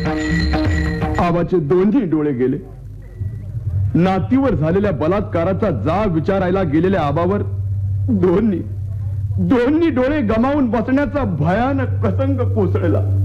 आबाचे दोन्ही डोळे गेले. नातीवर झालेल्या बलात्काराचा जाब विचारायला गेलेल्या आबावर दोन्ही डोळे गमावून बसण्याचा भयानक प्रसंग कोसळला.